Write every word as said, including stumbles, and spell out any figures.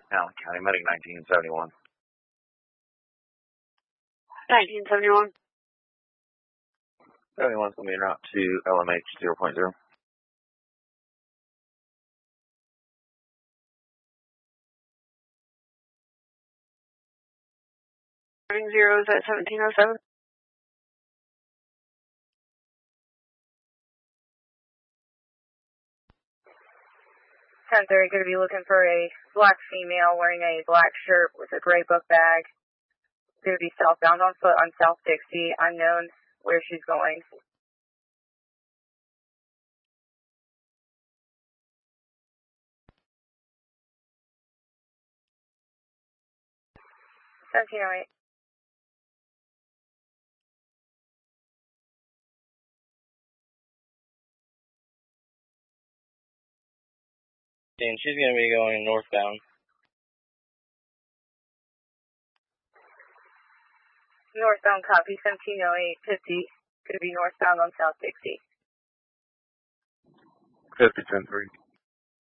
Allen County Medic nineteen seventy-one. nineteen seventy-one. seventy-one's going to be en route to L M H zero point zero. Running zeros at seventeen oh seven. ten thirty, going to be looking for a black female wearing a black shirt with a gray book bag. Going to be southbound on foot on South Dixie. Unknown where she's going. seventeen oh eight. And she's going to be going northbound. Northbound copy, seventeen oh eight, fifty. Going to be northbound on South Dixie. fifty ten three.